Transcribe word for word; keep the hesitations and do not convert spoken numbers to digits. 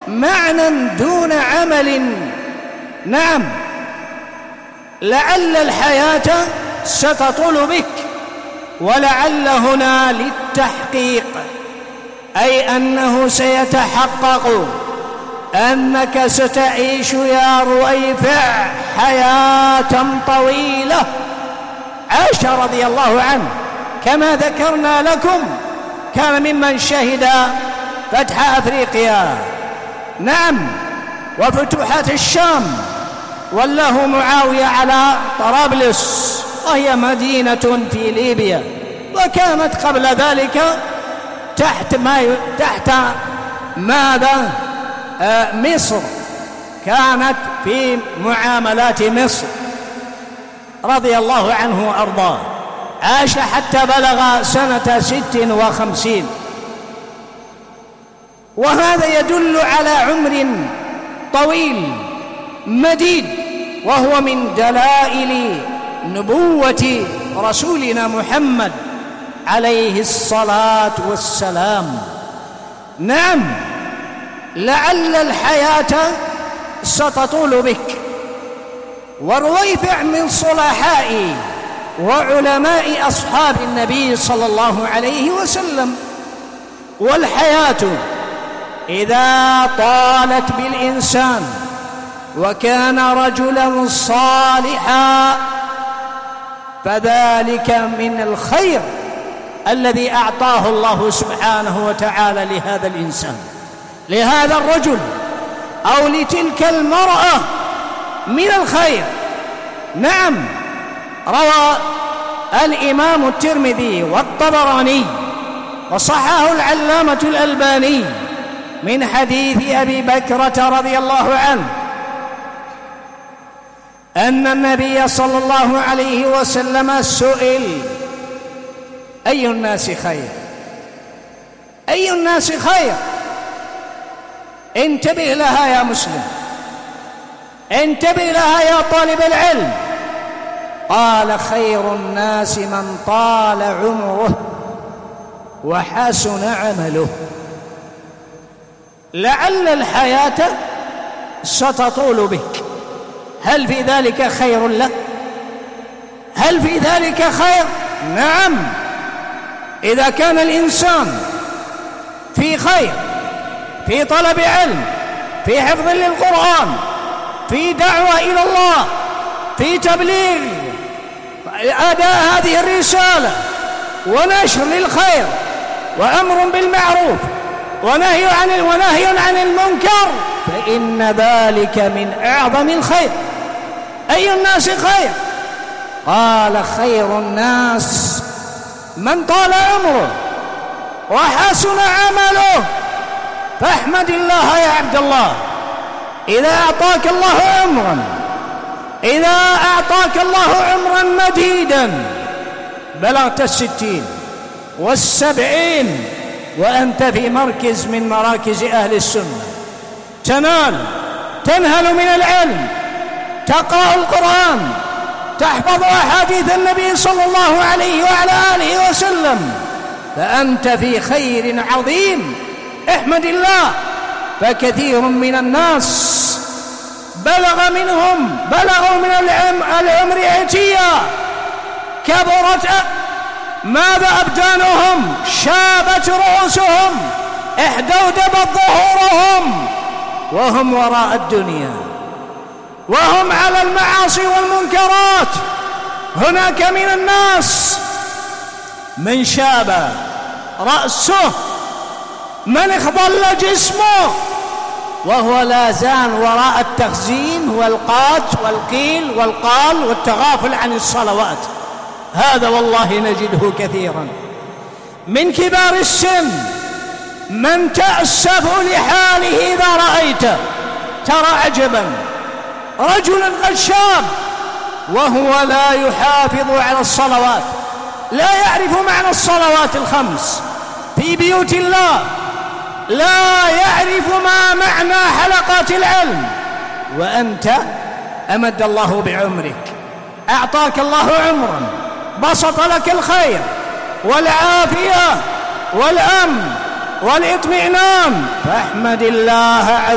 معنى دون عمل. نعم، لعل الحياة ستطول بك، ولعل هنا للتحقيق، أي أنه سيتحقق أنك ستعيش يا رويفع حياة طويلة. عاش رضي الله عنه كما ذكرنا لكم، كان ممن شهد فتح أفريقيا، نعم، وفتوحات الشام، والله معاوية على طرابلس وهي مدينة في ليبيا، وكانت قبل ذلك تحت ما تحت ماذا آه مصر، كانت في معاملات مصر رضي الله عنه وأرضاه. عاش حتى بلغ سنة ست وخمسين، وهذا يدل على عمر طويل مديد، وهو من دلائل نبوة رسولنا محمد عليه الصلاة والسلام. نعم، لعل الحياة ستطول بك. ورويفع من صلحاء وعلماء أصحاب النبي صلى الله عليه وسلم. والحياة إذا طالت بالإنسان وكان رجلا صالحا فذلك من الخير الذي أعطاه الله سبحانه وتعالى لهذا الإنسان، لهذا الرجل أو لتلك المرأة من الخير. نعم، روى الإمام الترمذي والطبراني وصححه العلامة الألباني من حديث أبي بكرة رضي الله عنه أن النبي صلى الله عليه وسلم سئل: أي الناس خير؟ أي الناس خير؟ انتبه لها يا مسلم، انتبه لها يا طالب العلم. قال: خير الناس من طال عمره وحسن عمله. لعل الحياة ستطول بك، هل في ذلك خير لك؟ هل في ذلك خير؟ نعم، إذا كان الإنسان في خير، في طلب علم، في حفظ للقرآن، في دعوة إلى الله، في تبليغ أداء هذه الرسالة ونشر للخير وأمر بالمعروف ونهي عن ونهي عن المنكر، فإن ذلك من أعظم الخير. أي الناس خير؟ قال: خير الناس من طال عمره وحسن عمله. فاحمد الله يا عبد الله إذا أعطاك الله عمرا، إذا أعطاك الله عمرا مديدا بلغت الستين والسبعين وأنت في مركز من مراكز أهل السنة، تنال تنهل من العلم، تقرأ القرآن، تحفظ أحاديث النبي صلى الله عليه وعلى آله وسلم، فأنت في خير عظيم. احمد الله. فكثير من الناس بلغ منهم بلغوا من العمر عتيا، كبرت ماذا أبدانهم، شابت رؤوسهم، احدودبت ظهورهم، وهم وراء الدنيا، وهم على المعاصي والمنكرات. هناك من الناس من شاب رأسه، من اخضل جسمه، وهو لا زال وراء التخزين والقات والقيل والقال والتغافل عن الصلوات. هذا والله نجده كثيرا. من كبار السن من تأسف لحاله إذا رأيته، ترى عجبا، رجل قد شاب وهو لا يحافظ على الصلوات، لا يعرف معنى الصلوات الخمس في بيوت الله، لا يعرف ما معنى حلقات العلم. وأنت أمد الله بعمرك، أعطاك الله عمرا، بسط لك الخير والعافية والأمن والاطمئنان، فاحمد الله